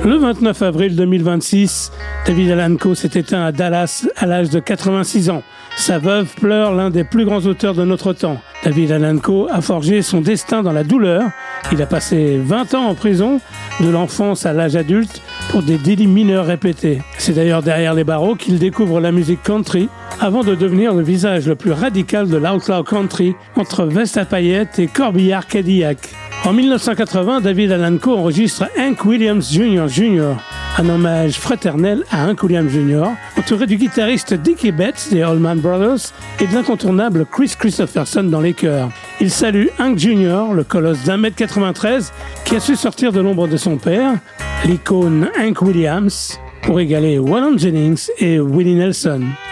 Le 29 avril 2026, David Allan Coe s'est éteint à Dallas à l'âge de 86 ans. Sa veuve pleure l'un des plus grands auteurs de notre temps. David Allan Coe a forgé son destin dans la douleur. Il a passé 20 ans en prison, de l'enfance à l'âge adulte, pour des délits mineurs répétés. C'est d'ailleurs derrière les barreaux qu'il découvre la musique country, avant de devenir le visage le plus radical de l'outlaw country, entre veste à paillettes et corbillard Cadillac. En 1980, David Allan Coe enregistre Hank Williams Jr., un hommage fraternel à Hank Williams Jr., entouré du guitariste Dickie Betts des Allman Brothers et de l'incontournable Chris Christopherson dans les chœurs. Il salue Hank Jr., le colosse d'1m93, qui a su sortir de l'ombre de son père, l'icône Hank Williams, pour égaler Waylon Jennings et Willie Nelson.